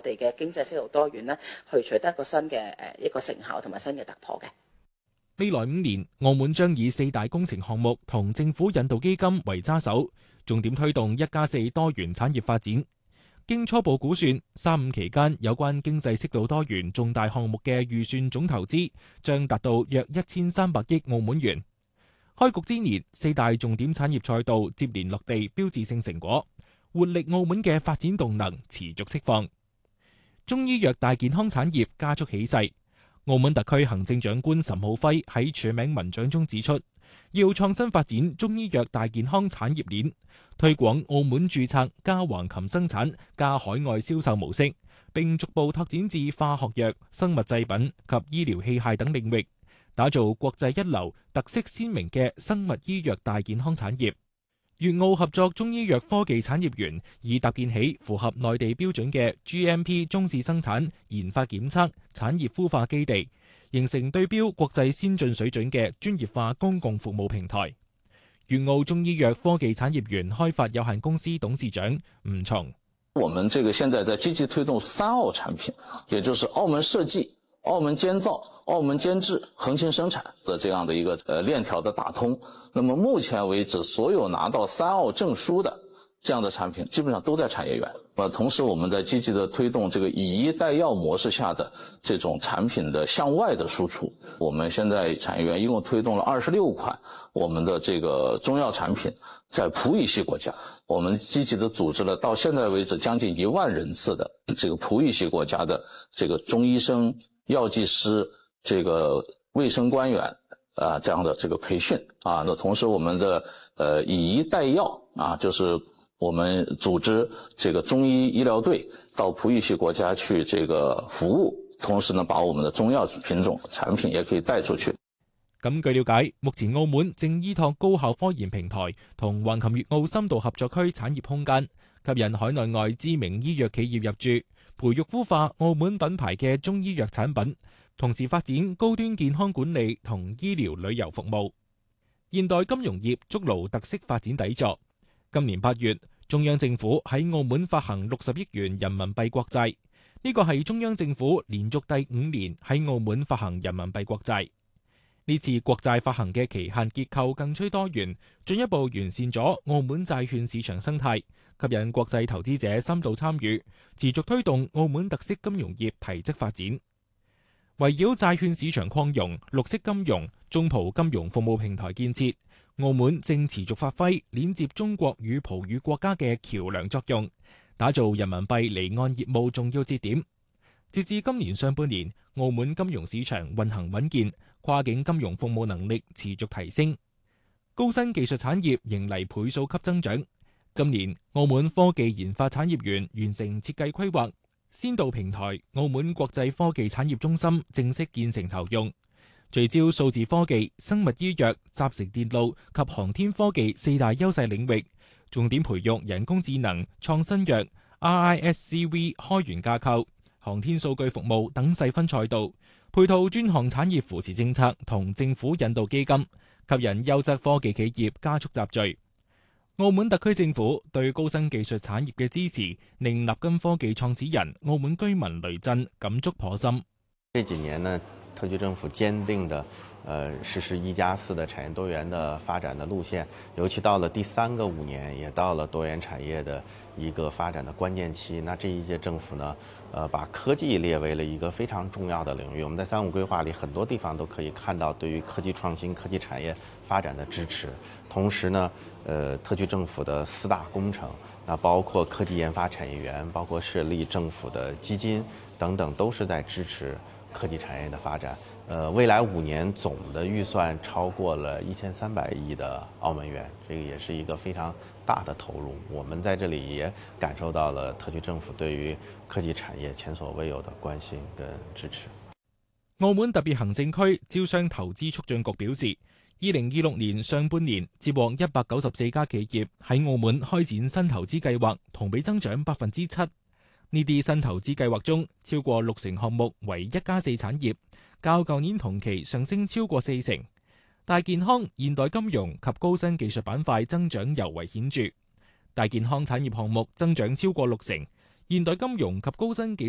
我哋嘅經濟適度多元咧，去取得一個新嘅一個成效同埋新嘅突破嘅。 未來5年，澳門將以4大工程項目同政府引導基金為揸手，重點推動1+4多元產業發展。經初步估算，3-5期間有關經濟適度多元重大項目嘅預算總投資將達到約1300億澳門元。開局之年，4大重點產業賽道接連落地標誌性成果，活力澳門嘅發展動能持續釋放。中醫藥大健康產業加速起勢。澳門特區行政長官岑浩輝喺署名文章中指出，要創新發展中醫藥大健康產業鏈，推廣澳門註冊加橫琴生產加海外銷售模式，並逐步拓展至化學藥、生物製品及醫療器械等領域，打造國際一流、特色鮮明嘅生物醫藥大健康產業。粵澳合作中醫藥科技產業園已搭建起符合內地標準嘅 GMP 中試生產、研發檢測、產業孵化基地，形成對標國際先進水準嘅專業化公共服務平台。粵澳中醫藥科技產業園開發有限公司董事長吳松： 我們這個現在在積極推動3澳產品，也就是澳門設計、澳門監造、澳門監製、橫琴生產的這樣的一個鏈條的打通。那麼目前為止，所有拿到3澳證書的這樣的產品，基本上都在產業園。同時我們在積極的推動這個以醫帶藥模式下的這種產品的向外的輸出。我們現在產業園一共推動了26款我們的這個中藥產品，在葡語系國家，我們積極的組織了到現在為止將近1萬人次的這個葡語系國家的這個中醫生、藥劑師、這個衛生官員這樣的這個培訓啊。那同時我們的以醫帶藥啊，就是我們組織這個中醫醫療隊到葡語系國家去這個服務，同時呢把我們的中藥品種產品也可以帶出去。 咁據了解，目前澳門正依託高校科研平台同橫琴粵澳深度合作區產業空間，吸引海內外知名醫藥企業入駐，培育孵化澳門品牌嘅中醫藥產品，同時發展高端健康管理同醫療旅遊服務。現代金融業築牢特色發展底座。今年8月，中央政府喺澳門發行60億元人民幣國債，呢個係中央政府連續第5年喺澳門發行人民幣國債。呢次國債發行嘅期限結構更趨多元，進一步完善咗澳門債券市場生態，吸引國際投資者深度參與，持續推動澳門特色金融業提質發展。圍繞債券市場擴容、綠色金融、中葡金融服務平台建設，澳門正持續發揮鏈接中國與葡語國家嘅橋樑作用，打造人民幣離岸業務重要節點。截至今年上半年，澳門金融市場運行穩健，跨境金融服務能力持續提升，高新技術產業迎嚟倍數級增長。今年，澳門科技研發產業園完成設計規劃，先導平台澳門國際科技產業中心正式建成投用，聚焦數字科技、生物醫藥、集成電路及航天科技4大優勢領域，重點培育人工智能、創新藥、RISC-V 開源架構、航天數據服務等細分賽道，配套專項產業扶持政策同政府引導基金，吸引優質科技企業加速集聚。澳門特區政府對高新技術產業嘅支持，令立根科技創始人澳門居民雷震感觸頗深。 這幾年呢，特區政府堅定的實施1+4的產業多元的發展的路線，尤其到了第3個5年，也到了多元產業的一個發展的關鍵期。那這一屆政府呢，把科技列為了一個非常重要的領域。我們在3.5規劃裏很多地方都可以看到對於科技創新、科技產業發展的支持。同時呢，特區政府的4大工程，那包括科技研發產業園，包括設立政府的基金等等，都是在支持科技產業的發展。未來5年總的預算超過了1300億的澳門元，這個也是一個非常大的投入。我們在這裏也感受到了特區政府對於科技產業前所未有的關心跟支持。 澳門特別行政區招商投資促進局表示，2026年上半年接獲194家企業喺澳門開展新投資計劃，同比增長7%。呢啲新投資計劃中，超過60%項目為1+4產業，較舊年同期上升超過40%。大健康、現代金融及高新技術板塊增長尤為顯著。大健康產業項目增長超過60%，現代金融及高新技